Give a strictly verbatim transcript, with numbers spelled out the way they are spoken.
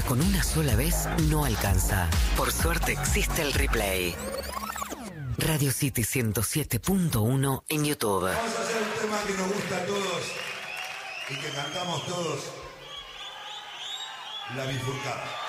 con una sola vez no alcanza. Por suerte existe el replay. Radio City ciento siete punto uno en YouTube. Vamos a hacer un tema que nos gusta a todos y que cantamos todos. La bifurcada.